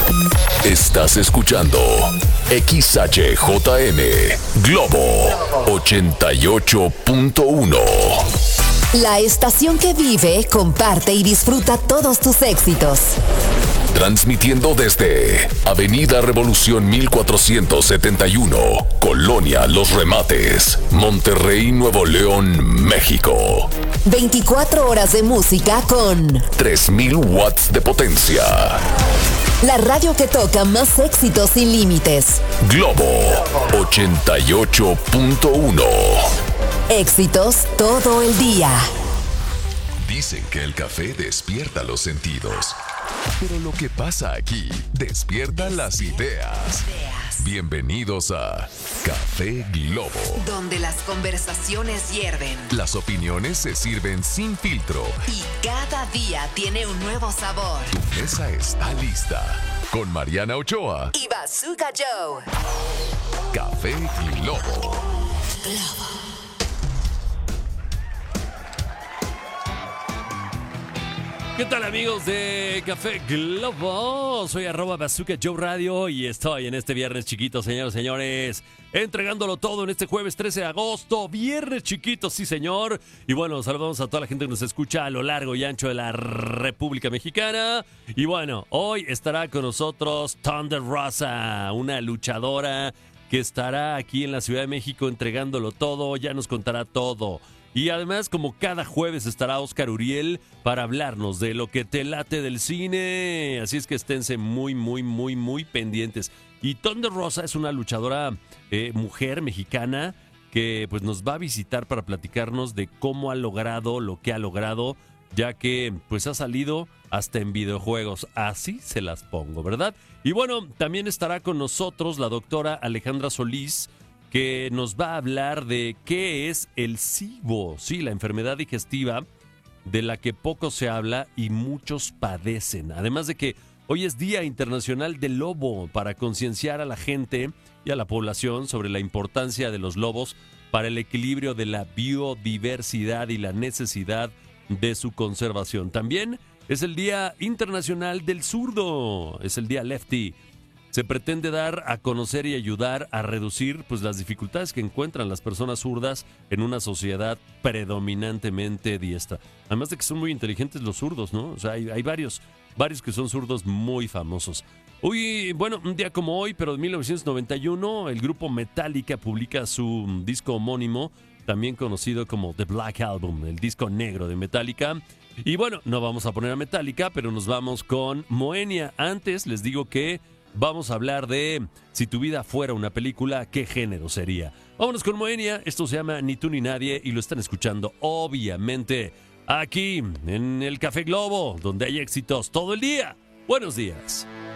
Estás escuchando XHJM Globo 88.1. La estación que vive, comparte y disfruta todos tus éxitos. Transmitiendo desde Avenida Revolución 1471, Colonia Los Remates, Monterrey, Nuevo León, México. 24 horas de música con 3000 watts de potencia. La radio que toca más éxitos sin límites. Globo 88.1. Éxitos todo el día. Dicen que el café despierta los sentidos, pero lo que pasa aquí despierta las ideas. Bienvenidos a Café Globo, donde las conversaciones hierven, las opiniones se sirven sin filtro y cada día tiene un nuevo sabor. Tu mesa está lista con Mariana Ochoa y Bazooka Joe. Café Globo. ¿Qué tal, amigos de Café Globo? Soy @Bazooka Joe Radio y estoy en este viernes chiquito, señores, señores, entregándolo todo en este jueves 13 de agosto, viernes chiquito, sí señor. Y bueno, saludamos a toda la gente que nos escucha a lo largo y ancho de la República Mexicana. Y bueno, hoy estará con nosotros Thunder Rosa, una luchadora que estará aquí en la Ciudad de México entregándolo todo, ya nos contará todo. Y además, como cada jueves, estará Oscar Uriel para hablarnos de lo que te late del cine. Así es que esténse muy, muy, muy, muy pendientes. Y Thunder Rosa es una luchadora mujer mexicana que pues nos va a visitar para platicarnos de cómo ha logrado lo que ha logrado, ya que pues ha salido hasta en videojuegos. Así se las pongo, ¿verdad? Y bueno, también estará con nosotros la doctora Alejandra Solís, que nos va a hablar de qué es el SIBO, sí, la enfermedad digestiva de la que poco se habla y muchos padecen. Además de que hoy es Día Internacional del Lobo, para concienciar a la gente y a la población sobre la importancia de los lobos para el equilibrio de la biodiversidad y la necesidad de su conservación. También es el Día Internacional del Zurdo, es el Día Lefty. Se pretende dar a conocer y ayudar a reducir pues las dificultades que encuentran las personas zurdas en una sociedad predominantemente diestra. Además de que son muy inteligentes los zurdos, ¿no? O sea, hay varios que son zurdos muy famosos. Hoy, bueno, un día como hoy, pero de 1991, el grupo Metallica publica su disco homónimo, también conocido como The Black Album, el disco negro de Metallica. Y bueno, no vamos a poner a Metallica, pero nos vamos con Moenia. Antes les digo que vamos a hablar de si tu vida fuera una película, ¿qué género sería? Vámonos con Moenia, esto se llama Ni tú ni nadie y lo están escuchando obviamente aquí en el Café Globo, donde hay éxitos todo el día. Buenos días.